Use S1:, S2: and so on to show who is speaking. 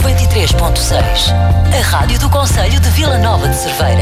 S1: 93.6. A Rádio do Concelho de Vila Nova de Cerveira.